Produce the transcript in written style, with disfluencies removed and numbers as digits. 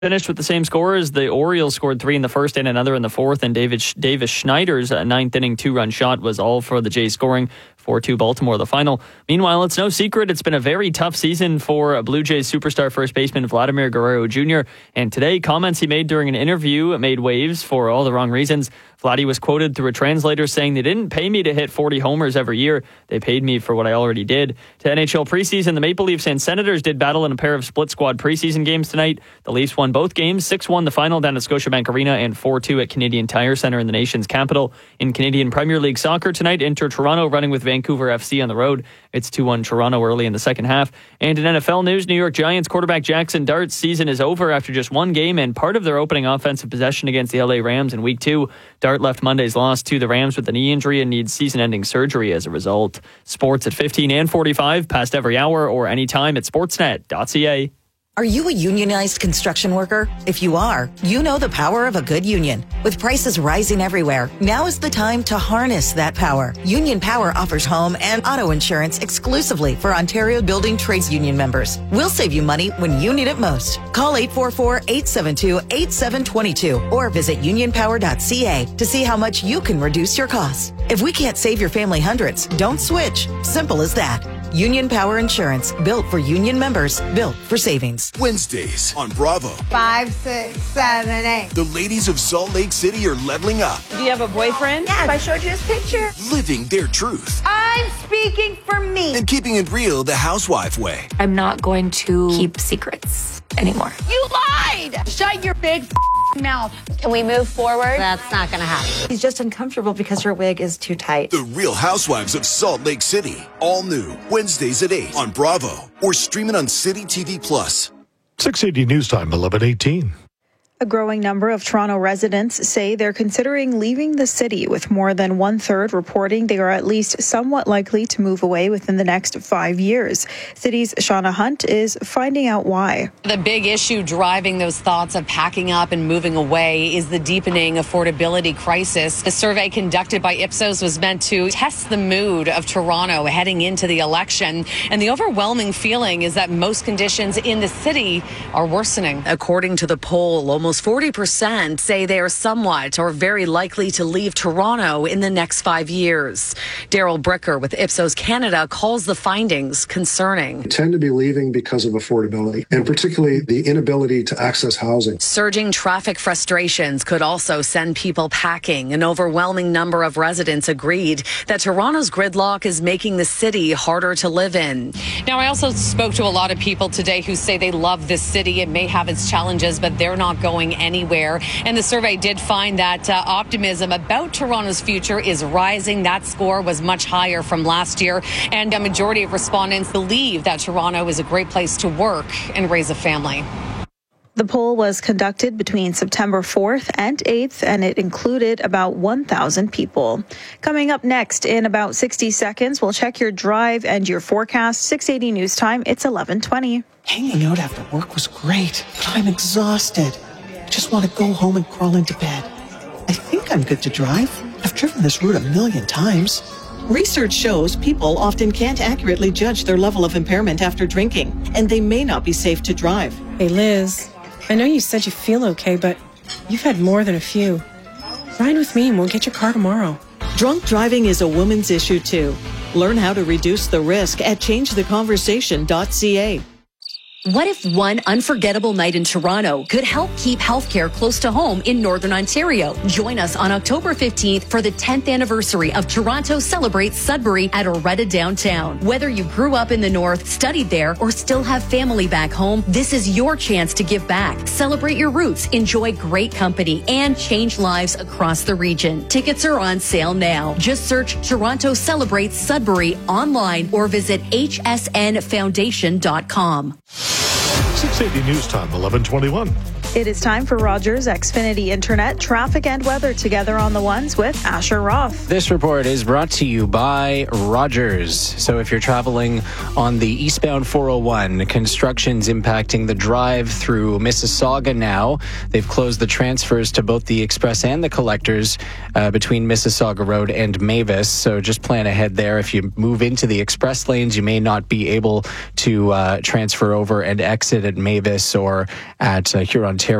Finished with the same score as the Orioles scored 3 in the first and another in the fourth, and Davis Schneider's ninth inning 2-run shot was all for the Jays scoring. 4-2 Baltimore the final. Meanwhile, it's no secret it's been a very tough season for Blue Jays superstar first baseman Vladimir Guerrero Jr. And today, comments he made during an interview made waves for all the wrong reasons. Vladdy was quoted through a translator saying, "They didn't pay me to hit 40 homers every year. They paid me for what I already did." To NHL preseason, the Maple Leafs and Senators did battle in a pair of split squad preseason games tonight. The Leafs won both games, 6-1 the final down at Scotiabank Arena and 4-2 at Canadian Tire Centre in the nation's capital. In Canadian Premier League soccer tonight, Inter Toronto running with Vancouver FC on the road. It's 2-1 Toronto early in the second half. And in NFL news, New York Giants quarterback Jackson Dart's season is over after just one game and part of their opening offensive possession against the LA Rams in Week 2. Dart left Monday's loss to the Rams with a knee injury and needs season-ending surgery as a result. Sports at 15 and 45, past every hour or anytime at sportsnet.ca. Are you a unionized construction worker? If you are, you know the power of a good union. With prices rising everywhere, now is the time to harness that power. Union Power offers home and auto insurance exclusively for Ontario Building Trades Union members. We'll save you money when you need it most. Call 844-872-8722 or visit unionpower.ca to see how much you can reduce your costs. If we can't save your family hundreds, don't switch. Simple as that. Union Power Insurance, built for union members, built for savings. Wednesdays on Bravo. 5, 6, 7, 8. The ladies of Salt Lake City are leveling up. Do you have a boyfriend? Yes, I showed you his picture. Living their truth. I'm speaking for me. And keeping it real the housewife way. I'm not going to keep secrets anymore. You lied! Shut your big mouth. Can we move forward? That's not going to happen. He's just uncomfortable because her wig is too tight. The Real Housewives of Salt Lake City. All new. Wednesdays at 8 on Bravo. Or stream it on City TV Plus. 680 News Time, 11:18. A growing number of Toronto residents say they're considering leaving the city, with more than 1/3 reporting they are at least somewhat likely to move away within the next 5 years. City's Shauna Hunt is finding out why. The big issue driving those thoughts of packing up and moving away is the deepening affordability crisis. The survey conducted by Ipsos was meant to test the mood of Toronto heading into the election. And the overwhelming feeling is that most conditions in the city are worsening. According to the poll, almost 40% say they are somewhat or very likely to leave Toronto in the next 5 years. Daryl Bricker with Ipsos Canada calls the findings concerning. They tend to be leaving because of affordability, and particularly the inability to access housing. Surging traffic frustrations could also send people packing. An overwhelming number of residents agreed that Toronto's gridlock is making the city harder to live in. Now, I also spoke to a lot of people today who say they love this city. It may have its challenges, but they're not going anywhere. And the survey did find that optimism about Toronto's future is rising. That score was much higher from last year. And a majority of respondents believe that Toronto is a great place to work and raise a family. The poll was conducted between September 4th and 8th, and it included about 1,000 people. Coming up next in about 60 seconds, we'll check your drive and your forecast. 680 News Time, it's 11:20. Hanging out after work was great, but I'm exhausted. I just want to go home and crawl into bed. I think I'm good to drive. I've driven this route 1,000,000 times. Research shows people often can't accurately judge their level of impairment after drinking, and they may not be safe to drive. Hey, Liz, I know you said you feel okay, but you've had more than a few. Ride with me and we'll get your car tomorrow. Drunk driving is a woman's issue, too. Learn how to reduce the risk at changetheconversation.ca. What if one unforgettable night in Toronto could help keep healthcare close to home in Northern Ontario? Join us on October 15th for the 10th anniversary of Toronto Celebrates Sudbury at Oretta Downtown. Whether you grew up in the North, studied there, or still have family back home, this is your chance to give back. Celebrate your roots, enjoy great company, and change lives across the region. Tickets are on sale now. Just search Toronto Celebrates Sudbury online or visit hsnfoundation.com. 680 News Time, 11:21. It is time for Rogers Xfinity Internet traffic and weather together on the ones with Asher Roth. This report is brought to you by Rogers. So if you're traveling on the eastbound 401, construction's impacting the drive through Mississauga now. They've closed the transfers to both the express and the collectors between Mississauga Road and Mavis. So just plan ahead there. If you move into the express lanes, you may not be able to transfer over and exit at Mavis or at Huron